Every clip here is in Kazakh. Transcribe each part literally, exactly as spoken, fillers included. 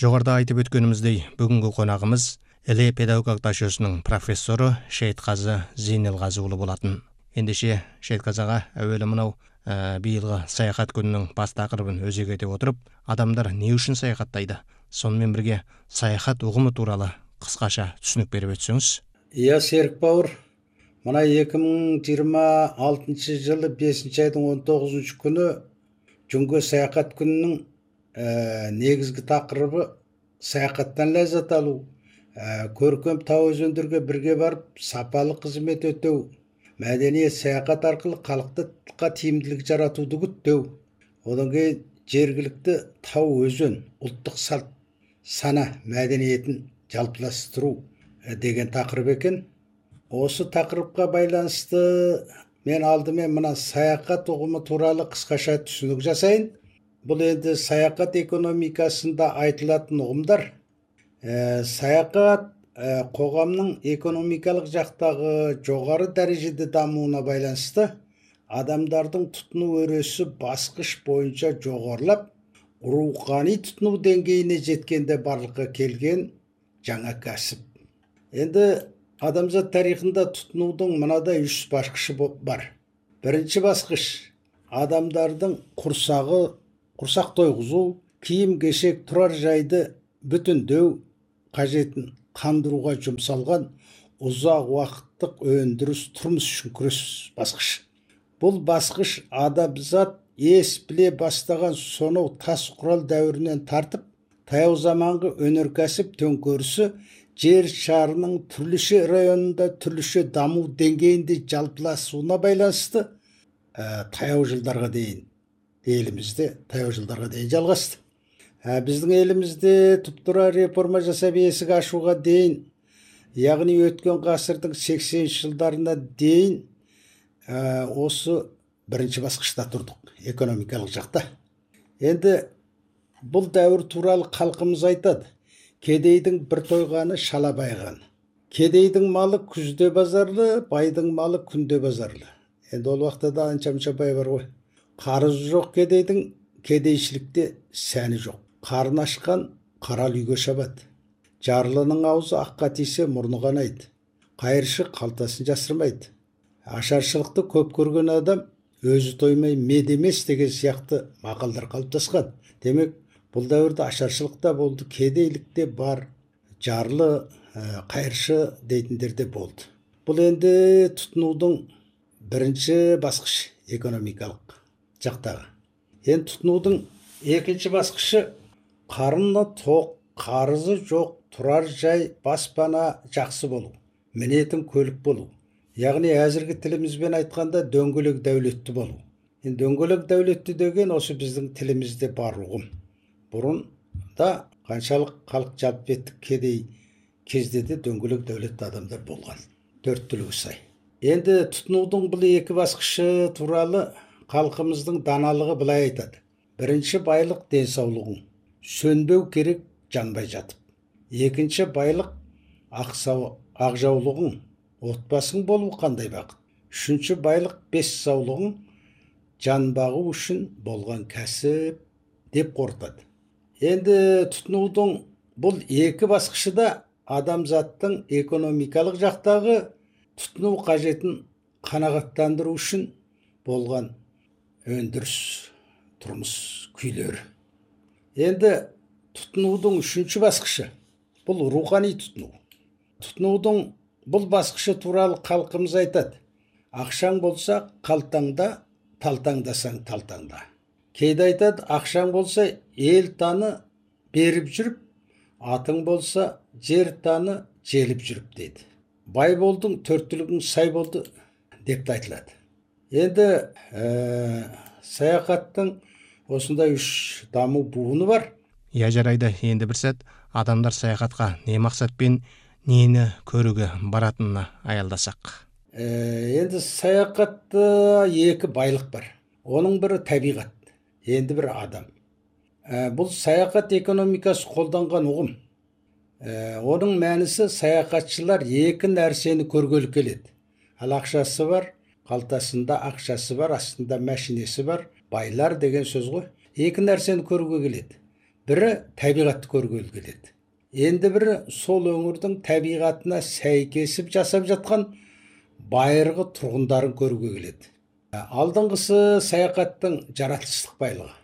Жоғарыда айтып өткөніміздей, бүгінгі қонағымыз Іле педагогикалық дашөсінің профессоры Шейітқазы Зейнелғазыұлы болатын. Ендеше Шейітқазыға әуелі мынау ә, биылғы саяхат күнінің бас тақырыбын өзек ете отырып, адамдар не үшін саяхаттайды? Сонымен бірге саяхат ұғымы туралы қысқаша түсінік беріп өтсеңіз. Иә, Серік бауыр, мына екі мың жиырма алтыншы жылы бесінші айдың он тоғызыншы күні жүнге саяхат күнінің ә, негізгі тақырыбы саяхаттан ләззат алу, ә, көркем тау өзендерге бірге барып сапалы қызмет өтеу, мәдениет саяхат арқылы халыққа тиімділік жаратуды күттеу, одан кейін жергілікті тау өзен ұлттық салт сана мәдениетін жалпыластыру деген тақырып екен. Осы тақырыпқа байланысты мен алдымен мына саяхат ұғымы туралы қысқаша түсінік жасайын. Бұл енді саяхат экономикасында айтылатын ұғымдар. Ә, саяхат ә, қоғамның экономикалық жақтағы жоғары дәрежеде дамуына байланысты адамдардың тұтыну өресі басқыш бойынша жоғарылап, рухани тұтыну деңгейіне жеткенде барлыққа келген жаңа кәсіп. Енді адамзат тарихында тұтынудың мынадай үш басқышы бар. Бірінші басқыш адамдардың құрсағы, құрсақ тойғызу, киім кешек тұрар жайды бүтіндеу қажетін қандыруға жұмсалған ұзақ уақыттық өндіріс тұрмыс үшін күрес басқыш. Бұл басқыш адамзат ес біле бастаған сонау тас құрал дәуірінен тартып, таяу заманғы өнеркәсіп төңкерісі жер шарының түрліше районында түрліше даму деңгейінде жалпыласуына байланысты ә, таяу жылдарға дейін елімізде таяу жылдарға дейін жалғасты. Ә, біздің елімізде тұп-тура реформа жасап есік ашуға дейін, яғни өткен ғасырдың сексенінші жылдарына дейін ә, осы бірінші басқышта тұрдық, экономикалық жақта. Енді бұл дәуір туралы халқымыз айтады: кедейдің бір тойғаны шала байғаны. Кедейдің малы күзде базарлы, байдың малы күнде базарлы. Енді ол уақытта да анша-мұнша бай бар ғой. Қарызы жоқ кедейдің, кедейшілікте сәні жоқ. Қарын ашқан қарал үйге шабады. Жарлының аузы аққа тисе мұрны қанайды. Қайыршы қалтасын жасырмайды. Ашаршылықты көп көрген адам өзі тоймай мед емес деген сияқты мақалдар қалыптасқан. Демек, бұл дәуірде ашаршылық та болды, кедейлік те бар, жарлы, қайыршы дейтіндер де болды. Бұл енді тұтынудың бірінші басқышы, экономикалық жақтағы. Енді тұтынудың екінші басқышы қарны тоқ, қарызы жоқ, тұрар жай, баспана жақсы болу, мінетін көлік болу. Яғни әзіргі тілімізбен айтқанда дөңгелек дәулетті болу. Енді дөңгелек дәулетті деген осы біздің тілімізде бар ұғым. Бұрын да қаншалық халық жалпы еттік кедей кезде де дөңгелек дәулетті адамдар болған. Төрт түлігі сай. Енді тұтынудың бұл екі басқышы туралы халқымыздың даналығы былай айтады: бірінші байлық денсаулығың, сөнбеу керек жанбай жатып. Екінші байлық ақжаулығың, отбасың болу қандай бақыт. Үшінші байлық бес саулығың, жан бағу үшін болған кәсіп деп қорытады. Енді тұтынудың бұл екі басқышы да адамзаттың экономикалық жақтағы тұтыну қажетін қанағаттандыру үшін болған өндіріс, тұрмыс күйлері. Енді тұтынудың үшінші басқышы бұл рухани тұтыну. Тұтынудың бұл басқышы туралы халқымыз айтады: ақшаң болса қалтаңда, талтаңдасаң талтаңда. Кейде айтады: ақшаң болса ел таны беріп жүріп, атың болса жер таны желіп жүріп дейді. Бай болдың, төрттілігің сай болды деп те айтылады. Енді ә, саяхаттың осындай үш даму буыны бар. Я жарайды, енді бір сәт адамдар саяхатқа не мақсатпен нені көруге баратынына аялдасақ. Ә, енді саяхатта екі байлық бар. Оның бірі табиғат, енді бір адам. Ә, бұл саяхат экономикасы қолданған ұғым. Ә, оның мәнісі саяхатшылар екі нәрсені көргелі келеді. Ал ақшасы бар, қалтасында ақшасы бар, астында мәшинесі бар, байлар деген сөз ғой. Екі нәрсені көруге келеді. бірі табиғатты көргелі келеді. Енді бірі сол өңірдің табиғатына сәйкесіп жасап жатқан байырғы тұрғындарын көруге келеді. Алдыңғысы саяхаттың жаратылыстық байлығы,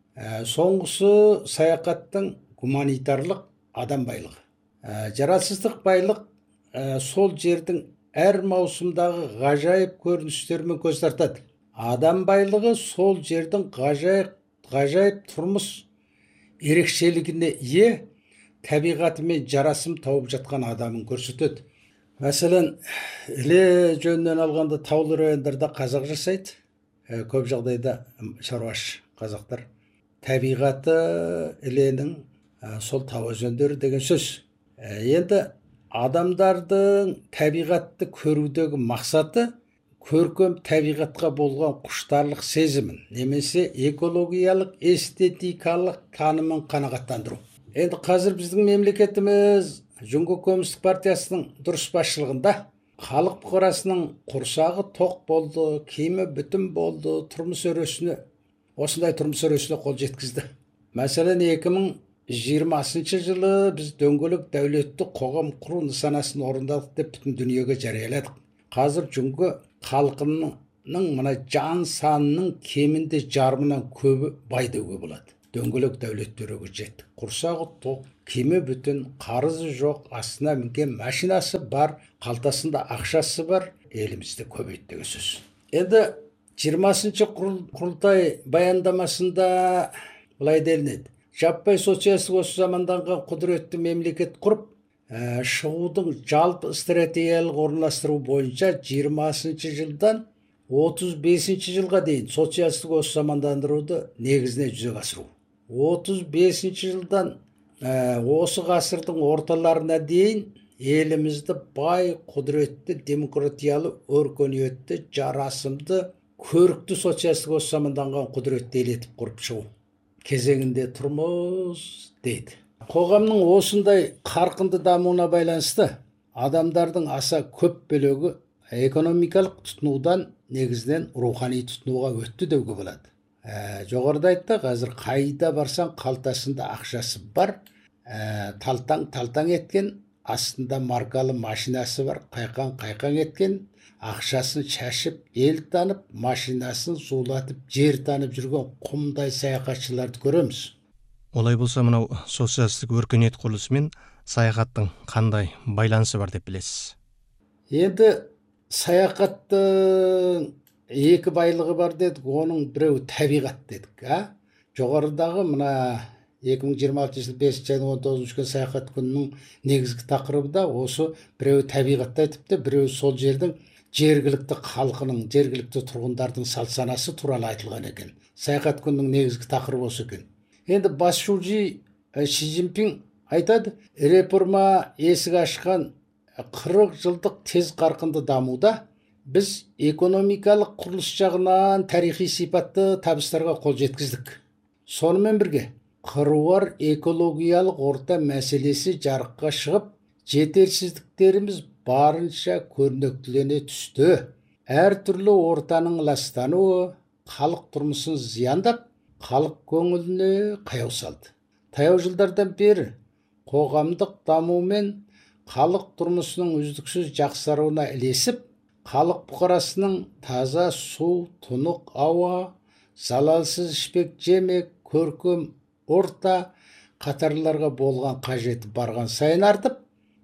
соңғысы саяхаттың гуманитарлық адам байлығы. Жаратылыстық байлық сол жердің әр маусымдағы ғажайып көріністерімен көз тартады. Адам байлығы сол жердің ғажайып, ғажайып тұрмыс ерекшелігіне ие, табиғатымен жарасым тауып жатқан адамын көрсетеді. Мәселен, іле жөнінен алғанда таулы райондарда қазақ жасайды, көп жағдайда шаруаш қазақтар. Табиғаты іленің сол тау өзендері деген сөз. Енді адамдардың табиғатты көрудегі мақсаты көркем табиғатқа болған құштарлық сезімін, немесе экологиялық эстетикалық танымын қанағаттандыру. Енді қазір біздің мемлекетіміз Жүңгі Коммунистік партиясының дұрыс басшылығында халық бұқарасының құрсағы тоқ болды, киімі бүтін болды, тұрмыс өресіне, осындай тұрмыс өресіне қол жеткізді. Мәселен, екі мың жиырмасыншы жылы біз дөңгелек дәулетті қоғам құру нысанасын орындадық деп бүтін дүниеге жарияладық. Қазір Жүңгі халқының мына жан санының кемінде жарымынан көбі бай деуге болады. Дөңгелек дәулеттерге жетті. Құрсағы тоқ, киімі бүтін, қарызы жоқ, астына мінген машинасы бар, қалтасында ақшасы бар, елімізде көбейді деген сөз. Енді жиырмасыншы құрылтай баяндамасында былай делінеді: жаппай социалистік осы заманданған құдіретті мемлекет құрып, шығудың жалпы стратегиялық орналастыру бойынша жиырмасыншы жылдан отыз бесінші жылға дейін социалистік осы замандандыруды негізіне жүзеге асыру. отыз бесінші жылдан осы ғасырдың орталарына дейін елімізді бай, құдіретті, демократиялы, өркениетті, жарасымды, көрікті социалистік осы заманданған құдіретті ел етіп құрып шығу кезеңінде тұрмыз дейді. Қоғамның осындай қарқынды дамуына байланысты адамдардың аса көп бөлігі экономикалық тұтынудан негізінен рухани тұтынуға өтті деуге болады. Ә, жоғарыда айтты, қазір қайда барсаң қалтасында ақшасы бар, ә, талтаң-талтаң еткен, астында маркалы машинасы бар, қайқан-қайқан еткен, ақшасын шашып, ел танып, машинасын зулатып, жер танып жүрген құмдай саяхатшыларды көреміз. Олай болса, мынау социалистік өркениет құрылысы мен саяхаттың қандай байланысы бар деп білесіз? Енді саяхаттың екі байлығы бар дедік, оның біреу табиғат дедік. Жоғарыдағы мына екі мың жиырма алтыншы жыл бесінші айдың он тоғызыншы күні саяхат күнінің негізгі тақырыбы да осы біреу табиғатты айтыпты, біреу сол жердің жергілікті халқының, жергілікті тұрғындардың салт-санасы туралы айтылған екен. Саяхат күнінің негізгі тақырыбы осы екен. Енді басшысы Ши Цзиньпин айтады, реформа есік ашқан қырық жылдық тез қарқынды дамуда біз экономикалық құрылыс жағынан тарихи сипатты табыстарға қол жеткіздік. Сонымен бірге қыруар экологиялық орта мәселесі жарыққа шығып, жетерсіздіктеріміз барынша көрнектілене түсті. Әр түрлі ортаның ластануы халық тұрмысын зияндап, халық көңіліне қаяу салды. Таяу жылдардан бері қоғамдық даму мен халық тұрмысының үздіксіз жақсаруына ілесіп, халық бұқарасының таза су, тұнық ауа, залалсыз ішпек жемек, көркем орта қатарларға болған қажеті барған сайын артып,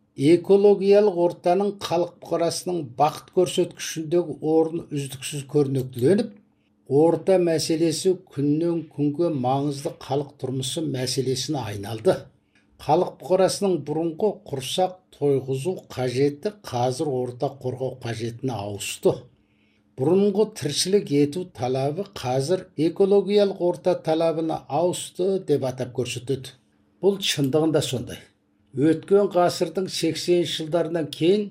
экологиялық ортаның халық бұқарасының бақыт көрсеткішіндегі орны үздіксіз көрнектіленіп, орта мәселесі күннен күнге маңызды халық тұрмысы мәселесіне айналды. Халық бұқарасының бұрынғы құрсақ тойғызу қажеті қазір орта қорғау қажетіне ауысты. Бұрынғы тіршілік ету талабы қазір экологиялық орта талабына ауысты деп атап көрсетеді. Бұл шындығында сондай. Өткен ғасырдың сексенінші жылдарынан кейін,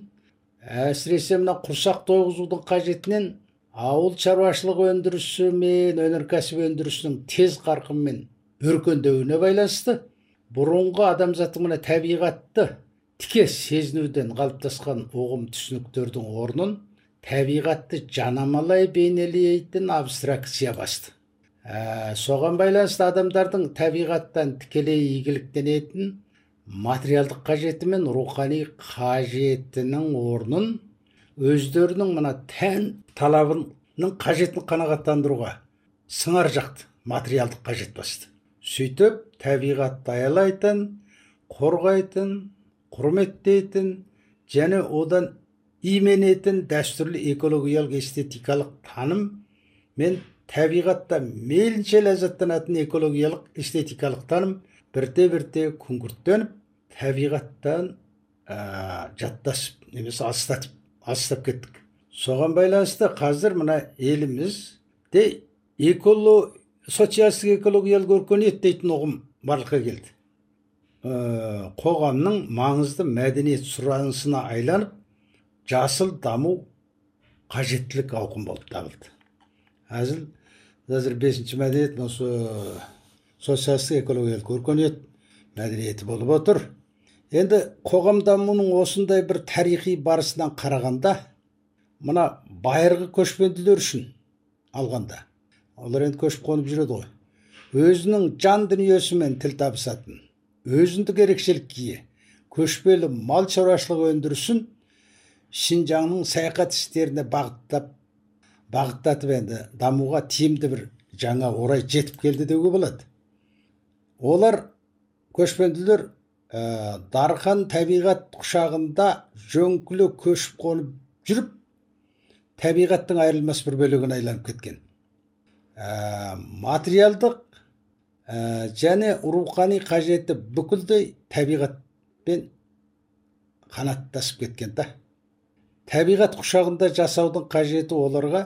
әсіресе мына құрсақ тойғызудың қажетінен ауыл шаруашылық өндірісі мен өнеркәсіп өндірісінің тез қарқынмен өркендеуіне байланысты, бұрынғы адамзаттың мына табиғатты тіке сезінуден қалыптасқан ұғым түсініктердің орнын табиғатты жанамалай бейнелейтін абстракция басты. Ә, соған байланысты адамдардың табиғаттан тікелей игіліктенетін материалдық қажеті мен рухани қажетінің орнын өздерінің мына тән талабының қажетін қанағаттандыруға сыңар жақты материалдық қажет басты. Сөйтіп табиғатты аялайтын, қорғайтын, құрметтейтін және одан именетін дәстүрлі экологиялық эстетикалық таным мен табиғатта мейлінше ләззаттанатын экологиялық эстетикалық таным бірте-бірте күңгірттеніп, табиғаттан ә, жаттасып, немесе алыстатып, алыстап кеттік. Соған байланысты қазір мына елімізде эколо, социалистік экологиялық өркениет дейтін ұғым барлыққа келді. Ә, қоғамның маңызды мәдениет сұранысына айланып, жасыл даму қажеттілік ауқым болып табылды. Әзіл, қазір бесінші мәдениет осы социалистік экологиялық өркениет мәдениеті болып отыр. Енді қоғам дамуының осындай бір тарихи барысынан қарағанда, мына байырғы көшпенділер үшін алғанда, олар енді көшіп қонып жүреді ғой, өзінің жан дүниесімен тіл табысатын, өзіндік ерекшелікке ие көшпелі мал шаруашылығы өндірісін Шинжаңның саяхат істеріне бағыттап, бағыттатып енді дамуға тиімді бір жаңа орай жетіп келді деуге болады. Олар көшпенділер ә, дархан табиғат құшағында жөңкілі көшіп қонып жүріп, табиғаттың айырылмас бір бөлігіне айланып кеткен. Ә, материалдық ә, және рухани қажеті бүкілдей табиғатпен қанаттасып кеткен да. Табиғат құшағында жасаудың қажеті оларға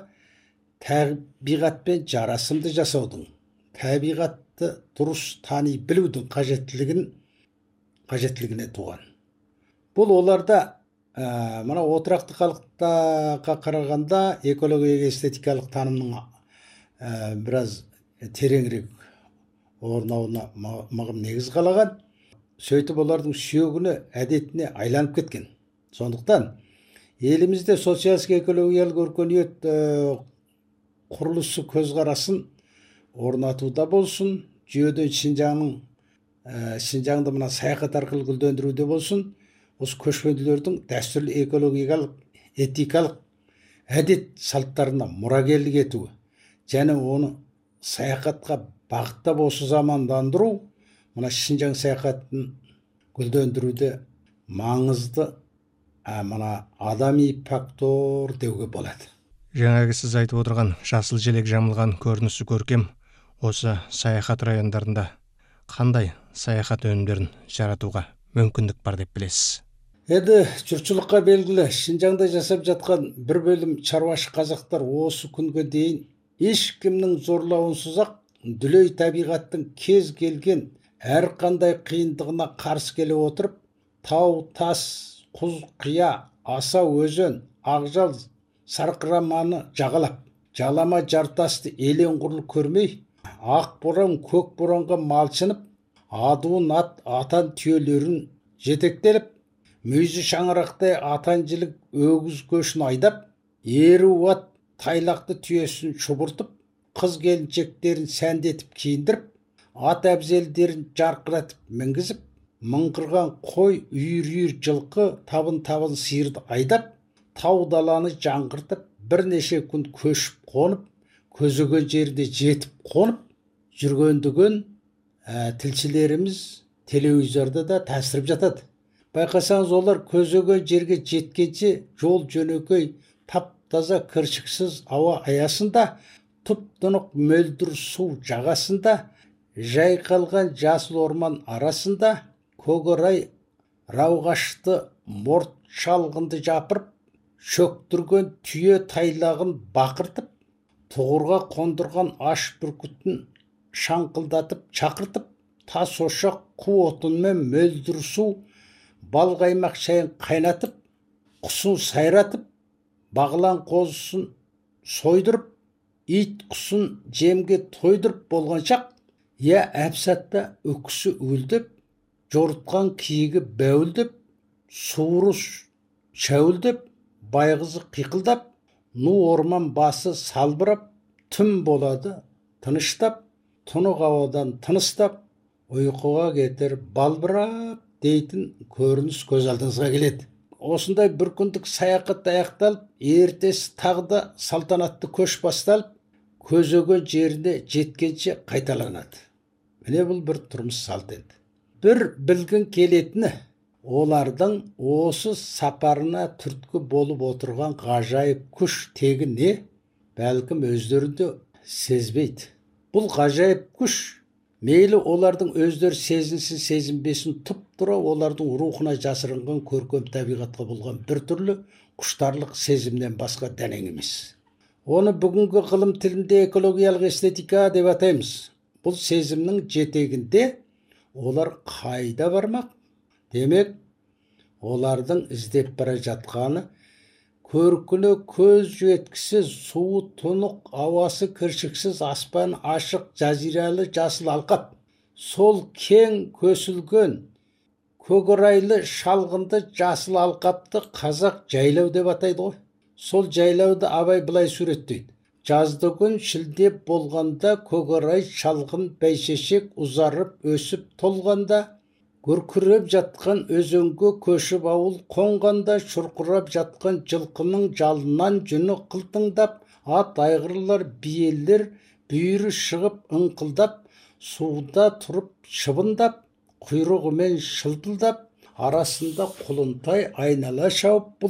табиғатпен жарасымды жасаудың, табиғатты дұрыс тани білудің қажеттілігін қажеттілігіне туған. Бұл оларда ә, мына отырақты халықтарға қарағанда экологиялық эстетикалық танымның ә, біраз тереңірек орнауына мығым негіз қалаған. Сөйтіп олардың сүйегіне, әдетіне айланып кеткен. Сондықтан елімізде социалистік экологиялық өркениет ә, құрылысы көзқарасын орнатуда болсын, жүйеден Шинжаңның ә, Шинжаңды мына саяхат арқылы гүлдендіруде болсын, осы көшпенділердің дәстүрлі экологиялық, этикалық әдет салттарына мұрагерлік етуі және оны саяхатқа бағыттап осы замандандыру мына Шинжаң саяхатын гүлдендіруде маңызды ә, мына адами фактор деуге болады. Жаңағы сіз айтып отырған жасыл желек жамылған көрінісі көркем, осы саяхат райондарында қандай саяхат өнімдерін жаратуға мүмкіндік бар деп білесіз? Еді жұртшылыққа белгілі, Шинжаңда жасап жатқан бір бөлім шаруашы қазақтар осы күнге дейін ешкімнің зорлауынсыз ақ дүлей табиғаттың кез келген әрқандай қиындығына қарсы келе отырып, тау, тас, құз, қия, аса өзен, ақжал, сарқыраманы жағалап, жалама жартасты елең құрлы көрмей, ақ боран, көк боранға малшынып, адуын ат, атан түйелерін жетектеліп, мүйізі шаңырақтай атан жілік өгіз көшін айдап, ері ат тайлақты түйесін шұбыртып, қыз келіншектерін сәндетіп киіндіріп, ат әбзелдерін жарқыратып мінгізіп, мыңғырған қой, үйір-үйір жылқы, табын-табын сиырды айдап, тау даланы жаңғыртып, бірнеше күн көшіп қонып, көзеген жерде жетіп қонып жүргендігін ә, тілшілеріміз телевизорда да тәсіріп жатады. Байқасаңыз, олар көзеген жерге жеткенше жол жөнекей, тап-таза кіршіксіз ауа аясында, тұп-тұнық мөлдір су жағасында, жайқалған жасыл орман арасында, көкорай рауғашты морт шалғынды жапырып, шөктірген түйе тайлағын бақыртып, тұғырға қондырған аш бүркітін шаңқылдатып шақыртып, тас ошақ қу отынмен мөлдір су, бал қаймақ шайын қайнатып, құсын сайратып, бағлан қозысын сойдырып, ит құсын жемге тойдырып болған шақ, я әпсатта өкісі өлдеп, жорытқан киігі бәуілдеп, суыры шәуілдеп, байғызы қиқылдап, ну орман басы салбырап, түн болады, тыныштап, тұнық ауадан тыныстап, ұйқыға кетер балбырап дейтін көрініс көз алдыңызға келеді. Осындай бір күндік саяхат аяқталып, ертесі тағы да салтанатты көш басталып, көздеген жеріне жеткенше қайталанады. Міне бұл бір тұрмыс салт енді. Бір білгін келетіні, олардың осы сапарына түрткі болып отырған ғажайып күш тегі не? Бәлкім өздерінде сезбейді. Бұл ғажайып күш мейлі олардың өздері сезінсін сезінбесін тұп-тура олардың рухына жасырынған көркем табиғатқа болған бір түрлі құштарлық сезімнен басқа дәнең емес. Оны бүгінгі ғылым тілінде экологиялық эстетика деп атаймыз. Бұл сезімнің жетегінде олар қайда бармақ? Демек, олардың іздеп бара жатқаны көркіне көз жеткісіз, суы тұнық, ауасы кіршіксіз, аспан ашық, жазиралы жасыл алқап. Сол кең көсілген, көкорайлы шалғынды жасыл алқапты қазақ жайлау деп атайды ғой. Сол жайлауды Абай былай суреттейді. Жазды күн шілде болғанда, көкорай шалғын бәйшешек ұзарып өсіп толғанда, күркіреп жатқан өзенге көшіп ауыл қонғанда, шұрқырап жатқан жылқының жалынан жүні қылтыңдап, ат айғырлар биелер бүйірі шығып ыңқылдап, суда тұрып шыбындап, құйрығымен шылпылдап, арасында құлынтай айнала шауып, бұл